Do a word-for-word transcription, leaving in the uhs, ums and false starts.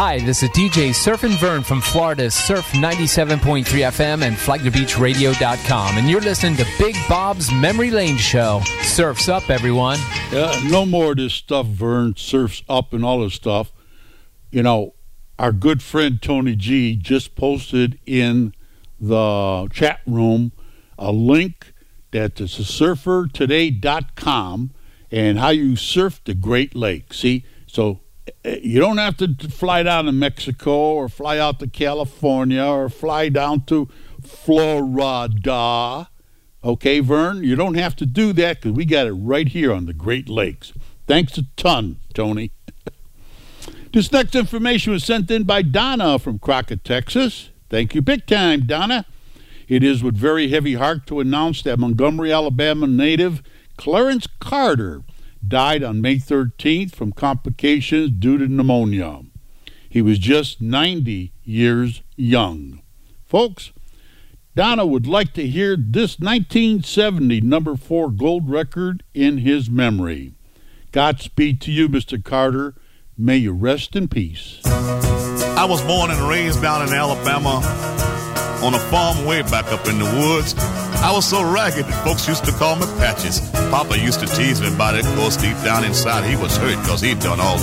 Hi, this is D J Surfin' Vern from Florida's Surf ninety-seven point three F M and flag the beach radio dot com, and you're listening to Big Bob's Memory Lane Show. Surf's up, everyone. Uh, no more of this stuff, Vern. Surf's up and all this stuff. You know, our good friend Tony G just posted in the chat room a link that's surfer today dot com and how you surf the Great Lakes. See, so you don't have to fly down to Mexico or fly out to California or fly down to Florida. Okay, Vern? You don't have to do that because we got it right here on the Great Lakes. Thanks a ton, Tony. This next information was sent in by Donna from Crockett, Texas. Thank you big time, Donna. It is with very heavy heart to announce that Montgomery, Alabama native Clarence Carter died on May thirteenth from complications due to pneumonia. He was just ninety years young. Folks, Donna would like to hear this nineteen seventy number four gold record in his memory. Godspeed to you, Mister Carter. May you rest in peace. I was born and raised down in Alabama on a farm way back up in the woods. I was so ragged that folks used to call me Patches. Papa used to tease me about it, of course deep down inside he was hurt because he'd done all